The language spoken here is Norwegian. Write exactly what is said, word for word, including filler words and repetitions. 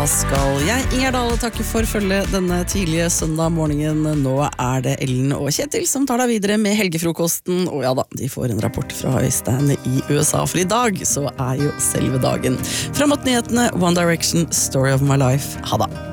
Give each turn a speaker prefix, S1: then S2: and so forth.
S1: Da skal jeg, Inger Dahl, takke for følget denne tidlige søndag morgenen. Nå er det Ellen og Kjetil som tar deg videre med helgefrokosten. Og ja da, de får en rapport fra Øystein i U S A, for i dag så er jo selve dagen. Frem mot nyhetene, One Direction, Story of My Life. Ha da!